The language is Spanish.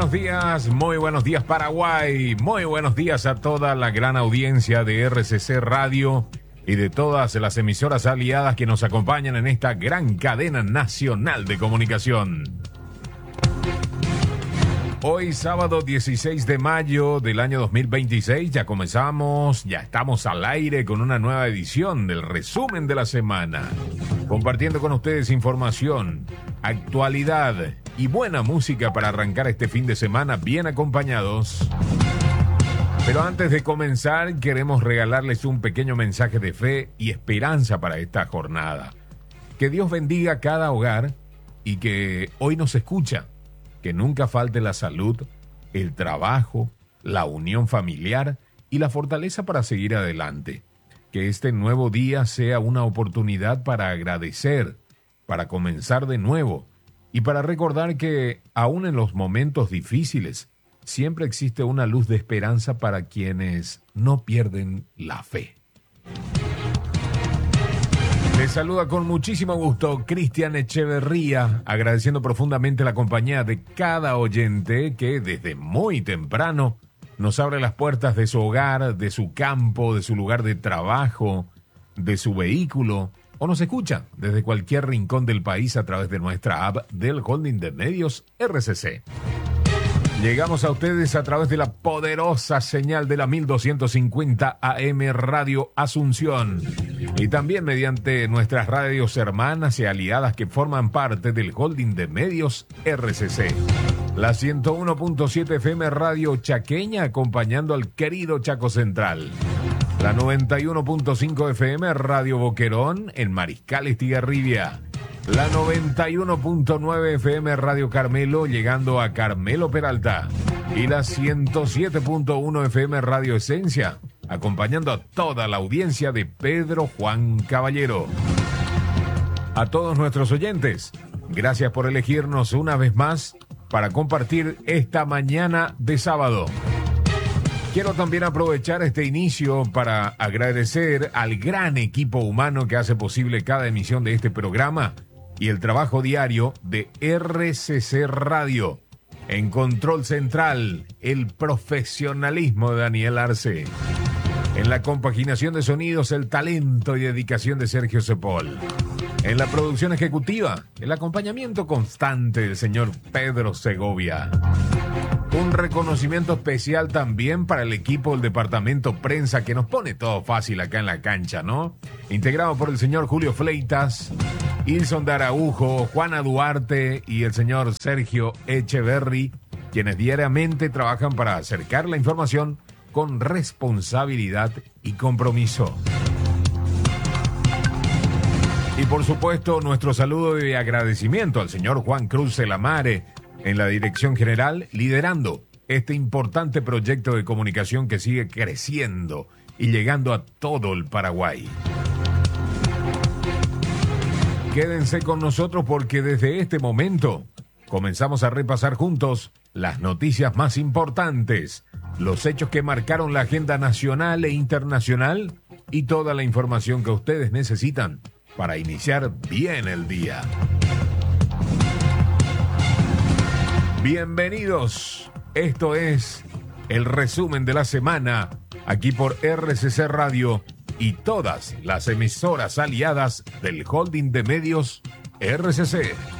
buenos días Paraguay, muy buenos días a toda la gran audiencia de RCC Radio y de todas las emisoras aliadas que nos acompañan en esta gran cadena nacional de comunicación. Hoy sábado 16 de mayo del año 2026 ya comenzamos, ya estamos al aire con una nueva edición del resumen de la semana, compartiendo con ustedes información, actualidad y buena música para arrancar este fin de semana bien acompañados. Pero antes de comenzar queremos regalarles un pequeño mensaje de fe y esperanza para esta jornada. Que Dios bendiga cada hogar y que hoy nos escucha. Que nunca falte la salud, el trabajo, la unión familiar y la fortaleza para seguir adelante. Que este nuevo día sea una oportunidad para agradecer, para comenzar de nuevo y para recordar que, aún en los momentos difíciles, siempre existe una luz de esperanza para quienes no pierden la fe. Les saluda con muchísimo gusto Cristian Echeverría, agradeciendo profundamente la compañía de cada oyente que desde muy temprano nos abre las puertas de su hogar, de su campo, de su lugar de trabajo, de su vehículo, o nos escucha desde cualquier rincón del país a través de nuestra app del Holding de Medios RCC. Llegamos a ustedes a través de la poderosa señal de la 1250 AM Radio Asunción y también mediante nuestras radios hermanas y aliadas que forman parte del Holding de Medios RCC. La 101.7 FM Radio Chaqueña acompañando al querido Chaco Central. La 91.5 FM Radio Boquerón en Mariscal Estigarribia. La 91.9 FM Radio Carmelo llegando a Carmelo Peralta. Y la 107.1 FM Radio Esencia acompañando a toda la audiencia de Pedro Juan Caballero. A todos nuestros oyentes, gracias por elegirnos una vez más para compartir esta mañana de sábado. Quiero también aprovechar este inicio para agradecer al gran equipo humano que hace posible cada emisión de este programa y el trabajo diario de RCC Radio. En control central, el profesionalismo de Daniel Arce. En la compaginación de sonidos, el talento y dedicación de Sergio Cepol. En la producción ejecutiva, el acompañamiento constante del señor Pedro Segovia. Un reconocimiento especial también para el equipo del departamento prensa que nos pone todo fácil acá en la cancha, ¿no? Integrado por el señor Julio Fleitas, Ilson de Araujo, Juana Duarte y el señor Sergio Echeverry, quienes diariamente trabajan para acercar la información con responsabilidad y compromiso. Y por supuesto, nuestro saludo y agradecimiento al señor Juan Cruz Celamare en la dirección general, liderando este importante proyecto de comunicación que sigue creciendo y llegando a todo el Paraguay. Quédense con nosotros porque desde este momento comenzamos a repasar juntos las noticias más importantes, los hechos que marcaron la agenda nacional e internacional y toda la información que ustedes necesitan para iniciar bien el día. Bienvenidos, esto es el resumen de la semana aquí por RCC Radio y todas las emisoras aliadas del Holding de Medios RCC.